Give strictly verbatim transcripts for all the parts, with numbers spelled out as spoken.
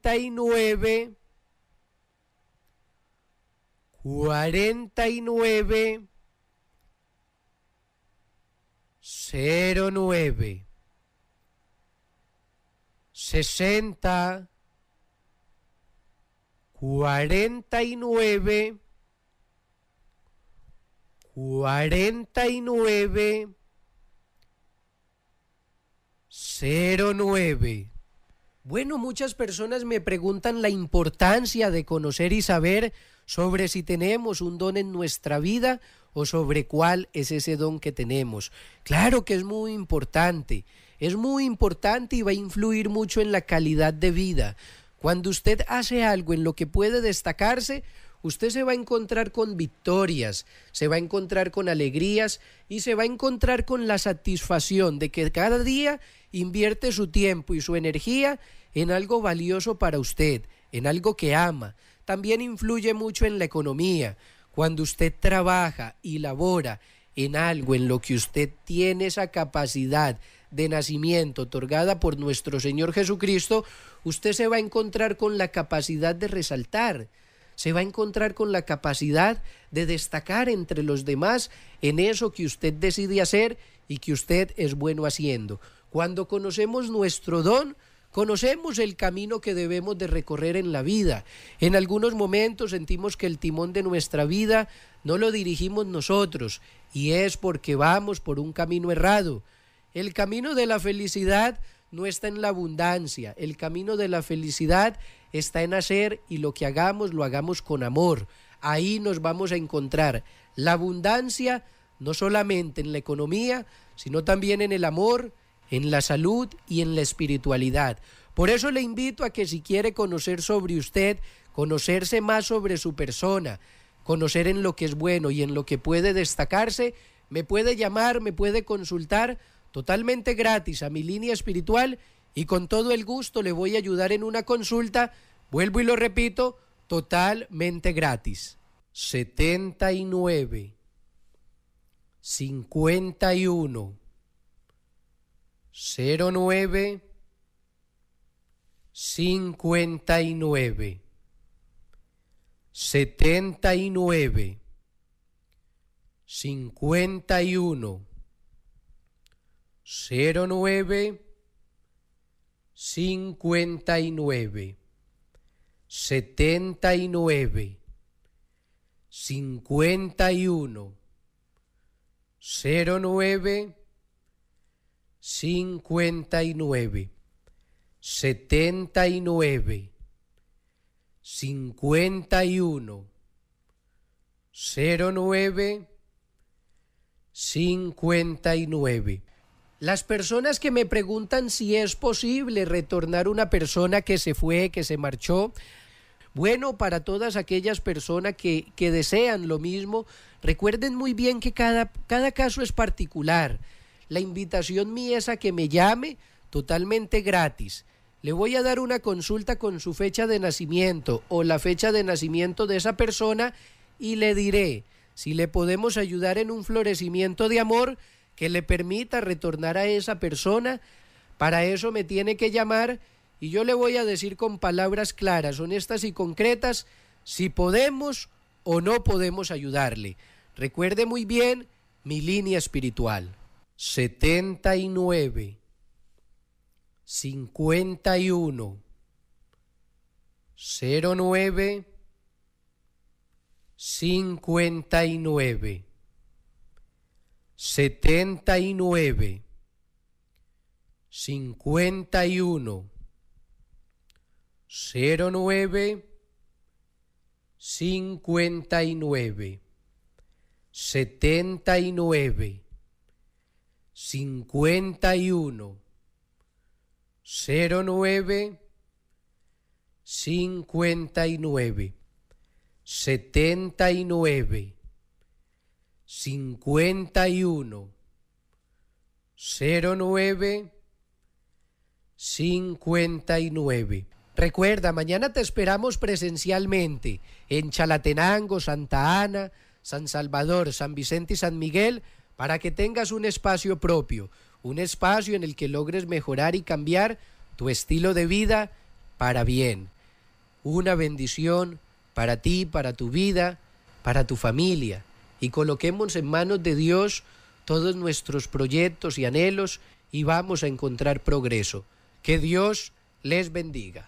cuarenta y nueve, cuarenta y nueve, cero nueve, sesenta, cuarenta y nueve, cuarenta y nueve, cero nueve. Bueno, muchas personas me preguntan la importancia de conocer y saber sobre si tenemos un don en nuestra vida o sobre cuál es ese don que tenemos. Claro que es muy importante, es muy importante y va a influir mucho en la calidad de vida. Cuando usted hace algo en lo que puede destacarse, usted se va a encontrar con victorias, se va a encontrar con alegrías y se va a encontrar con la satisfacción de que cada día invierte su tiempo y su energía en algo valioso para usted, en algo que ama. También influye mucho en la economía. Cuando usted trabaja y labora en algo en lo que usted tiene esa capacidad de nacimiento otorgada por nuestro Señor Jesucristo, usted se va a encontrar con la capacidad de resaltar, se va a encontrar con la capacidad de destacar entre los demás en eso que usted decide hacer y que usted es bueno haciendo. Cuando conocemos nuestro don, conocemos el camino que debemos de recorrer en la vida. En algunos momentos sentimos que el timón de nuestra vida no lo dirigimos nosotros y es porque vamos por un camino errado. El camino de la felicidad no está en la abundancia, el camino de la felicidad está en hacer y lo que hagamos lo hagamos con amor. Ahí nos vamos a encontrar la abundancia no solamente en la economía, sino también en el amor, en la salud y en la espiritualidad. Por eso le invito a que si quiere conocer sobre usted, conocerse más sobre su persona, conocer en lo que es bueno y en lo que puede destacarse, me puede llamar, me puede consultar totalmente gratis a mi línea espiritual y con todo el gusto le voy a ayudar en una consulta, vuelvo y lo repito, totalmente gratis. setenta y nueve, cincuenta y uno, cero nueve, cincuenta y nueve, setenta y nueve, cincuenta y uno, cero nueve, cincuenta y nueve, setenta y nueve, cincuenta y uno, cero nueve, cincuenta y nueve, setenta y nueve, cincuenta y uno, cero nueve, cincuenta y nueve. Las personas que me preguntan si es posible retornar una persona que se fue, que se marchó, bueno, para todas aquellas personas que, que desean lo mismo, recuerden muy bien que cada, cada caso es particular. La invitación mía es a que me llame totalmente gratis. Le voy a dar una consulta con su fecha de nacimiento o la fecha de nacimiento de esa persona y le diré si le podemos ayudar en un florecimiento de amor que le permita retornar a esa persona. Para eso me tiene que llamar y yo le voy a decir con palabras claras, honestas y concretas si podemos o no podemos ayudarle. Recuerde muy bien mi línea espiritual. setenta y nueve, cincuenta y uno, cero nueve, cincuenta y nueve, setenta y nueve, cincuenta y uno, cero nueve, cincuenta y nueve, setenta y nueve, cincuenta y uno, cero nueve, cincuenta y nueve, setenta y nueve, cincuenta y uno, cero nueve, cincuenta y nueve. Recuerda, mañana te esperamos presencialmente en Chalatenango, Santa Ana, San Salvador, San Vicente y San Miguel, para que tengas un espacio propio, un espacio en el que logres mejorar y cambiar tu estilo de vida para bien. una bendición para ti, para tu vida, para tu familia. Y coloquemos en manos de Dios todos nuestros proyectos y anhelos y vamos a encontrar progreso. Que Dios les bendiga.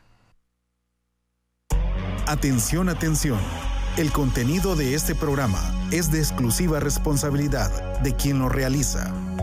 Atención, atención. El contenido de este programa es de exclusiva responsabilidad de quien lo realiza.